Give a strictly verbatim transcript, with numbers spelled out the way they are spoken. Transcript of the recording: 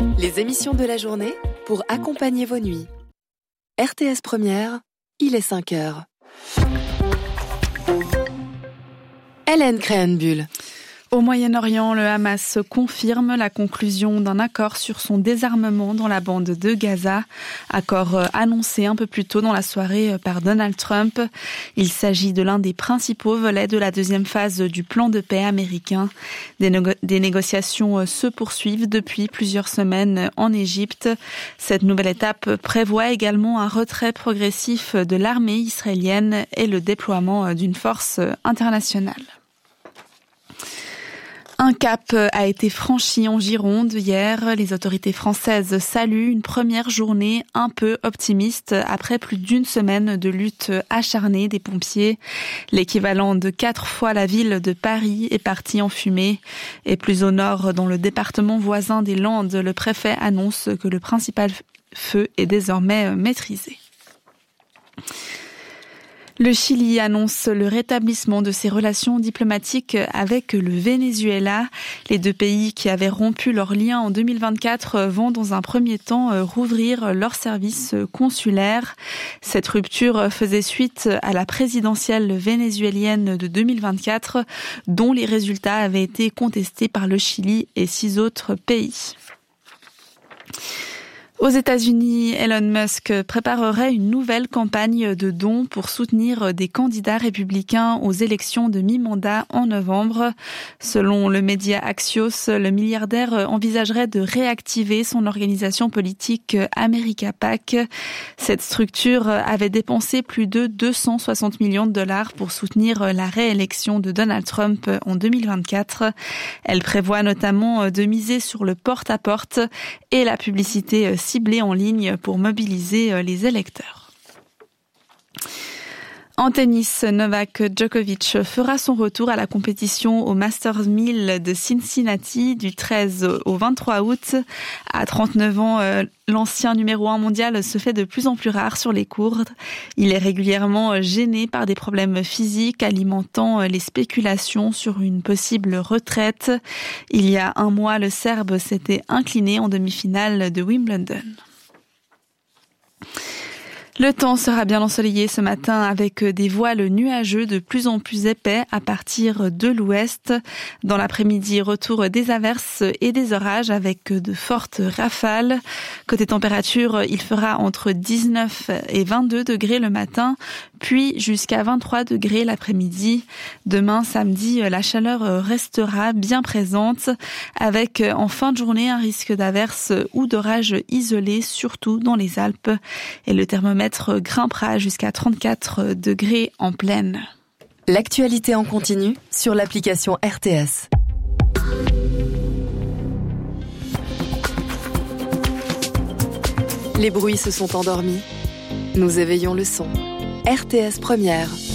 Les émissions de la journée pour accompagner vos nuits. R T S Première, il est cinq heures. Hélène Créhenbuhl. Au Moyen-Orient, le Hamas confirme la conclusion d'un accord sur son désarmement dans la bande de Gaza. Accord annoncé un peu plus tôt dans la soirée par Donald Trump. Il s'agit de l'un des principaux volets de la deuxième phase du plan de paix américain. Des, négo- des négociations se poursuivent depuis plusieurs semaines en Égypte. Cette nouvelle étape prévoit également un retrait progressif de l'armée israélienne et le déploiement d'une force internationale. Un cap a été franchi en Gironde hier. Les autorités françaises saluent une première journée un peu optimiste après plus d'une semaine de lutte acharnée des pompiers. L'équivalent de quatre fois la ville de Paris est parti en fumée. Et plus au nord, dans le département voisin des Landes, le préfet annonce que le principal feu est désormais maîtrisé. Le Chili annonce le rétablissement de ses relations diplomatiques avec le Venezuela. Les deux pays qui avaient rompu leurs liens en deux mille vingt-quatre vont dans un premier temps rouvrir leurs services consulaires. Cette rupture faisait suite à la présidentielle vénézuélienne de deux mille vingt-quatre, dont les résultats avaient été contestés par le Chili et six autres pays. Aux États-Unis, Elon Musk préparerait une nouvelle campagne de dons pour soutenir des candidats républicains aux élections de mi-mandat en novembre. Selon le média Axios, le milliardaire envisagerait de réactiver son organisation politique America PAC. Cette structure avait dépensé plus de deux cent soixante millions de dollars pour soutenir la réélection de Donald Trump en deux mille vingt-quatre. Elle prévoit notamment de miser sur le porte-à-porte et la publicité ciblée en ligne pour mobiliser les électeurs. En tennis, Novak Djokovic fera son retour à la compétition au Masters mille de Cincinnati du treize au vingt-trois août. À trente-neuf ans, l'ancien numéro un mondial se fait de plus en plus rare sur les courts. Il est régulièrement gêné par des problèmes physiques alimentant les spéculations sur une possible retraite. Il y a un mois, le Serbe s'était incliné en demi-finale de Wimbledon. Le temps sera bien ensoleillé ce matin avec des voiles nuageux de plus en plus épais à partir de l'ouest. Dans l'après-midi, retour des averses et des orages avec de fortes rafales. Côté température, il fera entre dix-neuf et vingt-deux degrés le matin, puis jusqu'à vingt-trois degrés l'après-midi. Demain, samedi, la chaleur restera bien présente avec en fin de journée un risque d'averses ou d'orages isolés, surtout dans les Alpes. Et le thermomètre grimpera jusqu'à trente-quatre degrés en plaine. L'actualité en continu sur l'application R T S. Les bruits se sont endormis. Nous éveillons le son. R T S Première.